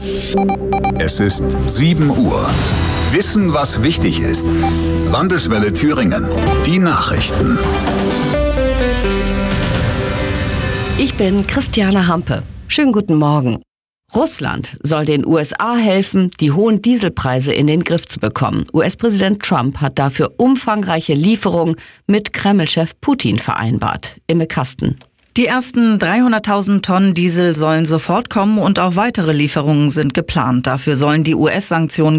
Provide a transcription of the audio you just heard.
Es ist 7 Uhr. Wissen, was wichtig ist. Landeswelle Thüringen. Die Nachrichten. Ich bin Christiane Hampe. Schönen guten Morgen. Russland soll den USA helfen, die hohen Dieselpreise in den Griff zu bekommen. US-Präsident Trump hat dafür umfangreiche Lieferungen mit Kreml-Chef Putin vereinbart. Imme Kasten. Die ersten 300.000 Tonnen Diesel sollen sofort kommen und auch weitere Lieferungen sind geplant. Dafür sollen die US-Sanktionen